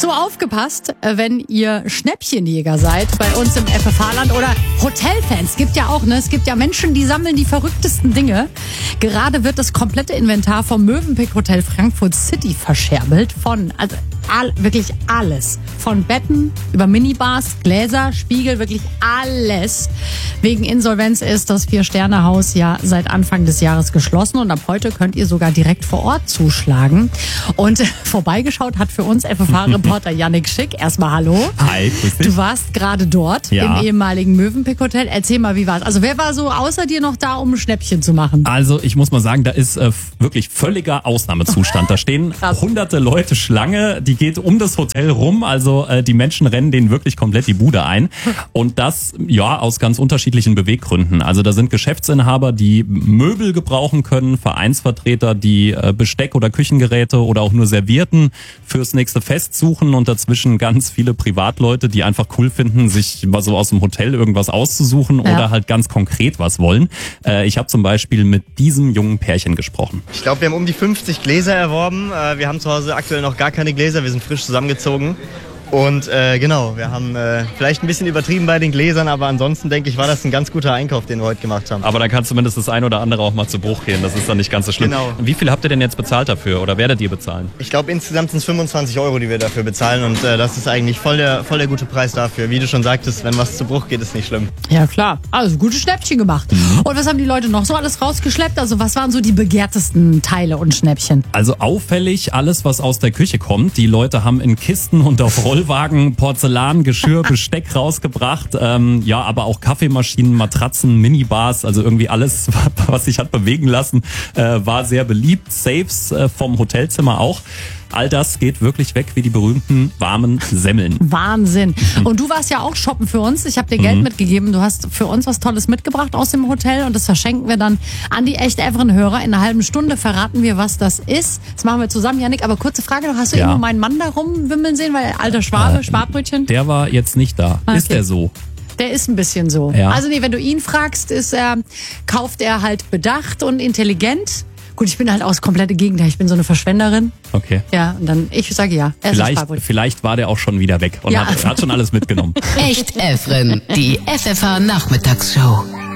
So, aufgepasst, wenn ihr Schnäppchenjäger seid bei uns im FFH-Land oder Hotelfans. Gibt ja auch, ne? Es gibt ja Menschen, die sammeln die verrücktesten Dinge. Gerade wird das komplette Inventar vom Mövenpick Hotel Frankfurt City verscherbelt. Wirklich alles. Von Betten über Minibars, Gläser, Spiegel, wirklich alles. Wegen Insolvenz ist das 4-Sterne-Haus ja seit Anfang des Jahres geschlossen und ab heute könnt ihr sogar direkt vor Ort zuschlagen. Und vorbeigeschaut hat für uns FFH-Reporter Yannick Schick. Erstmal hallo. Hi, grüß dich. Du warst gerade dort im ehemaligen Mövenpick Hotel. Erzähl mal, wie war's? Also wer war so außer dir noch da, um ein Schnäppchen zu machen? Also ich muss mal sagen, da ist wirklich völliger Ausnahmezustand. Da stehen hunderte Leute Schlange, die geht um das Hotel rum. Also die Menschen rennen denen wirklich komplett die Bude ein. Und das ja aus ganz unterschiedlichen Beweggründen. Also da sind Geschäftsinhaber, die Möbel gebrauchen können, Vereinsvertreter, die Besteck oder Küchengeräte oder auch nur Servietten fürs nächste Fest suchen und dazwischen ganz viele Privatleute, die einfach cool finden, sich mal so aus dem Hotel irgendwas auszusuchen oder halt ganz konkret was wollen. Ich habe zum Beispiel mit diesem jungen Pärchen gesprochen. Ich glaube, wir haben um die 50 Gläser erworben. Wir haben zu Hause aktuell noch gar keine Gläser. Wir sind frisch zusammengezogen. Und genau, wir haben vielleicht ein bisschen übertrieben bei den Gläsern, aber ansonsten denke ich, war das ein ganz guter Einkauf, den wir heute gemacht haben. Aber dann kann zumindest das ein oder andere auch mal zu Bruch gehen. Das ist dann nicht ganz so schlimm. Genau. Wie viel habt ihr denn jetzt bezahlt dafür oder werdet ihr bezahlen? Ich glaube, insgesamt sind es 25 €, die wir dafür bezahlen und das ist eigentlich voll der gute Preis dafür. Wie du schon sagtest, wenn was zu Bruch geht, ist nicht schlimm. Ja, klar. Also gute Schnäppchen gemacht. Und was haben die Leute noch so alles rausgeschleppt? Also was waren so die begehrtesten Teile und Schnäppchen? Also auffällig alles, was aus der Küche kommt. Die Leute haben in Kisten und auf Rollwagen Porzellan, Geschirr, Besteck rausgebracht. Aber auch Kaffeemaschinen, Matratzen, Minibars, also irgendwie alles, was sich hat bewegen lassen, war sehr beliebt. Safes vom Hotelzimmer auch. All das geht wirklich weg wie die berühmten warmen Semmeln. Wahnsinn. Und du warst ja auch shoppen für uns. Ich habe dir Geld mitgegeben. Du hast für uns was Tolles mitgebracht aus dem Hotel und das verschenken wir dann an die echt Everen Hörer. In einer halben Stunde verraten wir, was das ist. Das machen wir zusammen, Yannick. Aber kurze Frage noch, hast du irgendwo meinen Mann da rumwimmeln sehen? Weil alter Schwabe, Sparbrötchen. Der war jetzt nicht da. Okay. Ist der so? Der ist ein bisschen so. Ja. Also nee, wenn du ihn fragst, kauft er halt bedacht und intelligent. Gut, ich bin halt auch das komplette Gegenteil. Ich bin so eine Verschwenderin. Okay. Ja, und dann, ich sage ja. Vielleicht war der auch schon wieder weg und hat schon alles mitgenommen. Echt Evren, die FFH Nachmittagsshow.